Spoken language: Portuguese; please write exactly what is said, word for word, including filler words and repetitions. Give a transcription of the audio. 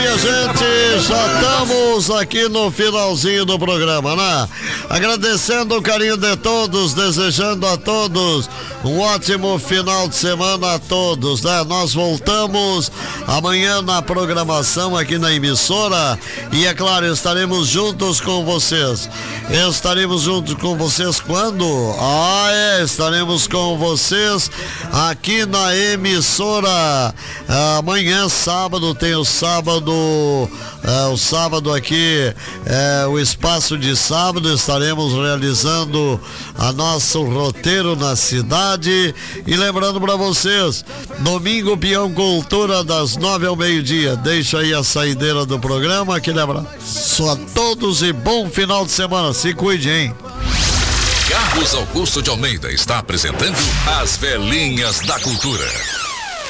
Minha gente, já estamos aqui no finalzinho do programa, né? Agradecendo o carinho de todos, desejando a todos um ótimo final de semana a todos, né? Nós voltamos amanhã na programação aqui na emissora e, é claro, estaremos juntos com vocês. Estaremos juntos com vocês quando? Ah, é, estaremos com vocês aqui na emissora. Amanhã, sábado, tem o sábado, é, o sábado aqui, é, o espaço de sábado, estaremos realizando a nosso roteiro na cidade. E lembrando para vocês, domingo, Peão Cultura, das nove ao meio-dia. Deixa aí a saideira do programa, aquele abraço a todos e bom final de semana. Se cuide, hein? Carlos Augusto de Almeida está apresentando As Velhinhas da Cultura.